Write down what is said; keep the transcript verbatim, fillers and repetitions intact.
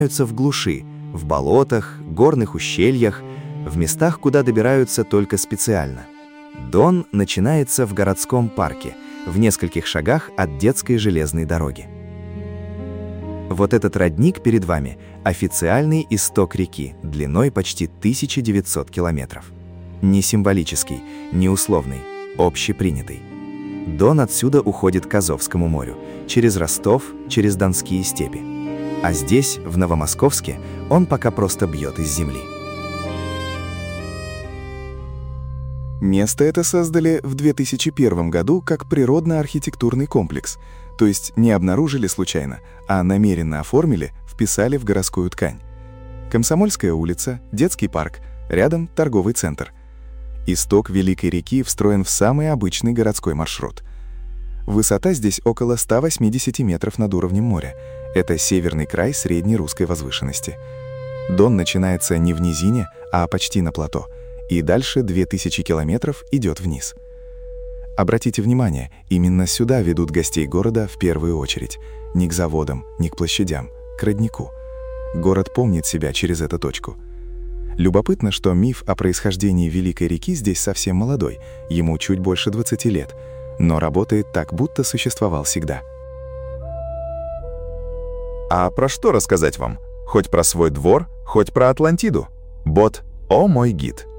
в глуши, в болотах, горных ущельях, в местах, куда добираются только специально. Дон начинается в городском парке, в нескольких шагах от детской железной дороги. Вот этот родник перед вами – официальный исток реки, длиной почти тысяча девятьсот километров. Не символический, не условный, общепринятый. Дон отсюда уходит к Азовскому морю, через Ростов, через Донские степи. А здесь, в Новомосковске, он пока просто бьет из земли. Место это создали в две тысячи первом году как природно-архитектурный комплекс, то есть не обнаружили случайно, а намеренно оформили, вписали в городскую ткань. Комсомольская улица, детский парк, рядом торговый центр. Исток Великой реки встроен в самый обычный городской маршрут. Высота здесь около ста восьмидесяти метров над уровнем моря. Это северный край средней русской возвышенности. Дон начинается не в низине, а почти на плато, и дальше две тысячи километров идет вниз. Обратите внимание, именно сюда ведут гостей города в первую очередь. Не к заводам, не к площадям, к роднику. Город помнит себя через эту точку. Любопытно, что миф о происхождении Великой реки здесь совсем молодой, ему чуть больше двадцати лет, но работает так, будто существовал всегда. А про что рассказать вам? Хоть про свой двор, хоть про Атлантиду. Бот «О мой гид».